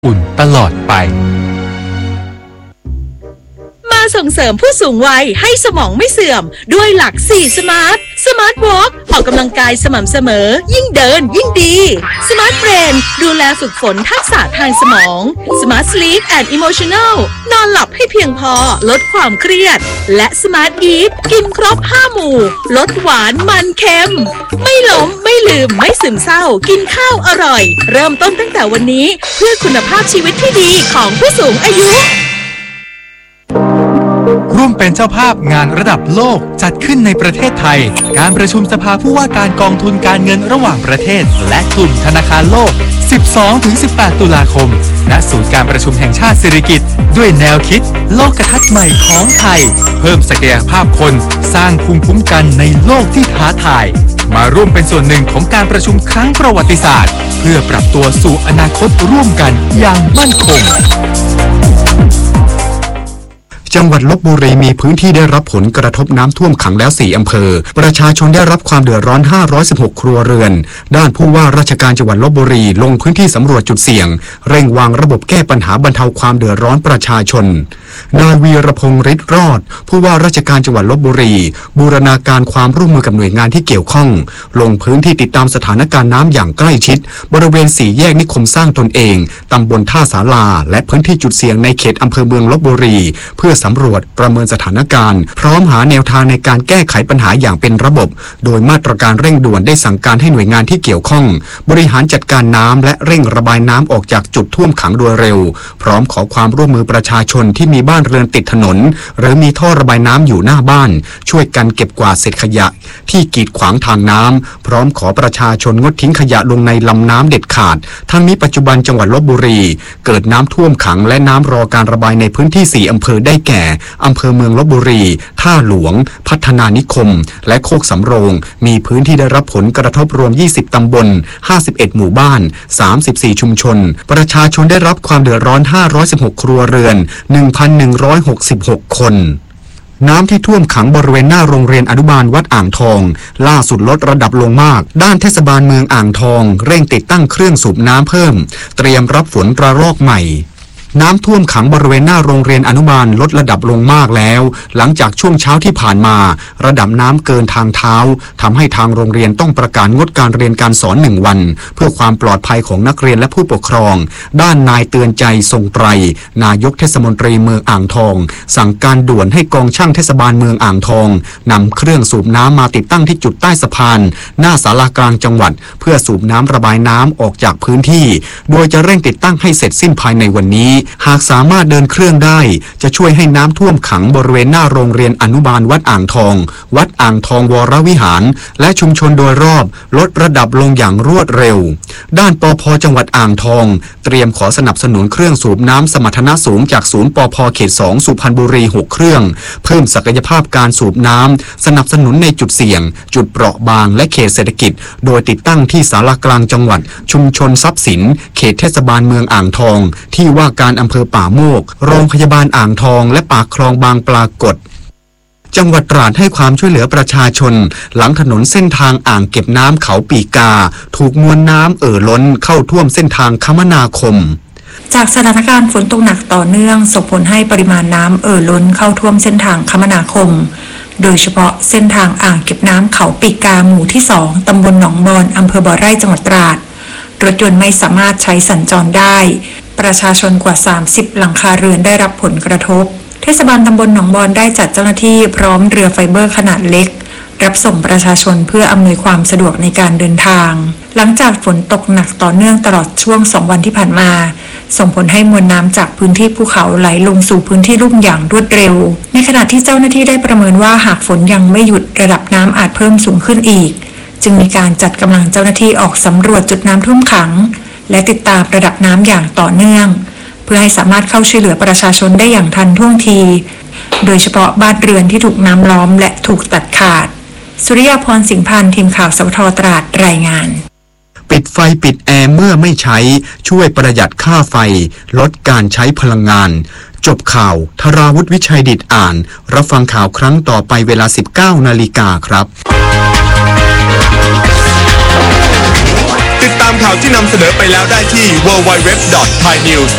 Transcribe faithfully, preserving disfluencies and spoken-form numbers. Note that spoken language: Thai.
อุ่นตลอดไปมาส่งเสริมผู้สูงวัยให้สมองไม่เสื่อมด้วยหลักสี่สมาร์ทสมาร์ทวอล์กออกกำลังกายสม่ำเสมอยิ่งเดินยิ่งดีสมาร์ทเบรนดูแลฝึกฝนทักษะทางสมองสมาร์ทสลีปแอนด์อิโมชันแนลนอนหลับให้เพียงพอลดความเครียดและสมาร์ทอีทกินครบห้าหมู่ลดหวานมันเค็มไม่ล้มไม่ลืมไม่ซึมเศร้ากินข้าวอร่อยเริ่มต้นตั้งแต่วันนี้เพื่อคุณภาพชีวิตที่ดีของผู้สูงอายุร่วมเป็นเจ้าภาพงานระดับโลกจัดขึ้นในประเทศไทยการประชุมสภาผู้ว่าการกองทุนการเงินระหว่างประเทศและกลุ่มธนาคารโลก สิบสองถึงสิบแปด ตุลาคมณศูนย์การประชุมแห่งชาติสิริกิติ์ด้วยแนวคิดโลกทัศน์ใหม่ของไทยเพิ่มศักยภาพคนสร้างภูมิคุ้มกันในโลกที่ท้าทายมาร่วมเป็นส่วนหนึ่งของการประชุมครั้งประวัติศาสตร์เพื่อปรับตัวสู่อนาคตร่วมกันอย่างมั่นคงจังหวัดลพบุรีมีพื้นที่ได้รับผลกระทบน้ำท่วมขังแล้วสี่อำเภอประชาชนได้รับความเดือดร้อนห้าร้อยสิบหกครัวเรือนด้านผู้ว่าราชการจังหวัดลพบุรีลงพื้นที่สำรวจจุดเสี่ยงเร่งวางระบบแก้ปัญหาบรรเทาความเดือดร้อนประชาชนนายวีรพงษ์ฤทธิ์รอดผู้ว่าราชการจังหวัดลพบุรีบูรณาการความร่วมมือกับหน่วยงานที่เกี่ยวข้องลงพื้นที่ติดตามสถานการณ์น้ำอย่างใกล้ชิดบริเวณสี่แยกนิคมสร้างตนเองตำบลท่าศาลาและพื้นที่จุดเสี่ยงในเขตอำเภอเมืองลพบุรีเพื่อสำรวจประเมินสถานการณ์พร้อมหาแนวทางในการแก้ไขปัญหาอย่างเป็นระบบโดยมาตรการเร่งด่วนได้สั่งการให้หน่วยงานที่เกี่ยวข้องบริหารจัดการน้ำและเร่งระบายน้ำออกจากจุดท่วมขังโดยเร็วพร้อมขอความร่วมมือประชาชนที่มีบ้านเรือนติดถนนหรือมีท่อระบายน้ำอยู่หน้าบ้านช่วยกันเก็บกวาดเศษขยะที่กีดขวางทางน้ำพร้อมขอประชาชนงดทิ้งขยะลงในลำน้ำเด็ดขาดทั้งนี้ปัจจุบันจังหวัดลพบุรีเกิดน้ำท่วมขังและน้ำรอการระบายในพื้นที่สี่อำเภอได้แก่อำเภอเมืองลพบุรีท่าหลวงพัฒนานิคมและโคกสำโรงมีพื้นที่ได้รับผลกระทบรวมยี่สิบตำบลห้าสิบเอ็ดหมู่บ้านสามสิบสี่ชุมชนประชาชนได้รับความเดือดร้อนห้าร้อยสิบหกครัวเรือน หนึ่งพันหนึ่งร้อยหกสิบหก คนน้ำที่ท่วมขังบริเวณหน้าโรงเรียนอนุบาลวัดอ่างทองล่าสุดลดระดับลงมากด้านเทศบาลเมืองอ่างทองเร่งติดตั้งเครื่องสูบน้ำเพิ่มเตรียมรับฝนระลอกใหม่น้ำท่วมขังบริเวณหน้าโรงเรียนอนุบาลลดระดับลงมากแล้วหลังจากช่วงเช้าที่ผ่านมาระดับน้ำเกินทางเท้าทำให้ทางโรงเรียนต้องประกาศงดการเรียนการสอนหนึ่งวันเพื่อความปลอดภัยของนักเรียนและผู้ปกครองด้านนายเตือนใจทรงไตรนายกเทศมนตรีเมืองอ่างทองสั่งการด่วนให้กองช่างเทศบาลเมืองอ่างทองนำเครื่องสูบน้ำมาติดตั้งที่จุดใต้สะพานหน้าศาลากลางจังหวัดเพื่อสูบน้ำระบายน้ำออกจากพื้นที่โดยจะเร่งติดตั้งให้เสร็จสิ้นภายในวันนี้หากสามารถเดินเครื่องได้จะช่วยให้น้ำท่วมขังบริเวณหน้าโรงเรียนอนุบาลวัดอ่างทองวัดอ่างทองวรวิหารและชุมชนโดยรอบลดระดับลงอย่างรวดเร็วด้านปภ.จังหวัดอ่างทองเตรียมขอสนับสนุนเครื่องสูบน้ำสมรรถนะสูงจากศูนย์ปภ.เขตสองสุพรรณบุรีหกเครื่องเพิ่มศักยภาพการสูบน้ำสนับสนุนในจุดเสี่ยงจุดเปราะบางและเขตเศรษฐกิจโดยติดตั้งที่ศาลากลางจังหวัดชุมชนทรัพย์สินเขตเทศบาลเมืองอ่างทองที่ว่าการอำเภอป่าโมกโรงพยาบาลอ่างทองและปากคลองบางปรากฏจังหวัดตราดให้ความช่วยเหลือประชาชนหลังถนนเส้นทางอ่างเก็บน้ำเขาปีกาถูกมวลน้ำเอ่อล้นเข้าท่วมเส้นทางคมนาคมจากสถานการณ์ฝนตกหนักต่อเนื่องส่งผลให้ปริมาณน้ำเอ่อล้นเข้าท่วมเส้นทางคมนาคมโดยเฉพาะเส้นทางอ่างเก็บน้ำเขาปีกาหมู่ที่สองตำบลหนองบอนอำเภอบ่อไร่จังหวัดตราดรถยนต์ไม่สามารถใช้สัญจรได้ประชาชนกว่าสามสิบหลังคาเรือนได้รับผลกระทบเทศบาลตำบลหนองบอนได้จัดเจ้าหน้าที่พร้อมเรือไฟเบอร์ขนาดเล็กรับส่งประชาชนเพื่ออำนวยความสะดวกในการเดินทางหลังจากฝนตกหนักต่อเนื่องตลอดช่วงสองวันที่ผ่านมาส่งผลให้มวลน้ำจากพื้นที่ภูเขาไหลลงสู่พื้นที่ลุ่มอย่างรวดเร็วในขณะที่เจ้าหน้าที่ได้ประเมินว่าหากฝนยังไม่หยุดระดับน้ำอาจเพิ่มสูงขึ้นอีกจึงมีการจัดกำลังเจ้าหน้าที่ออกสำรวจจุดน้ำท่วมขังและติดตามระดับน้ำอย่างต่อเนื่องเพื่อให้สามารถเข้าช่วยเหลือประชาชนได้อย่างทันท่วงทีโดยเฉพาะบ้านเรือนที่ถูกน้ำล้อมและถูกตัดขาดสุริยาพรสิงห์พันธ์ทีมข่าวสวทตราดรายงานปิดไฟปิดแอร์เมื่อไม่ใช้ช่วยประหยัดค่าไฟลดการใช้พลังงานจบข่าวธราวุฒิวิชัยดิษฐ์อ่านรับฟังข่าวครั้งต่อไปเวลา สิบเก้านาฬิกาครับติดตามข่าวที่นำเสนอไปแล้วได้ที่ ดับเบิลยู ดับเบิลยู ดับเบิลยู ดอท ไทยนิวส์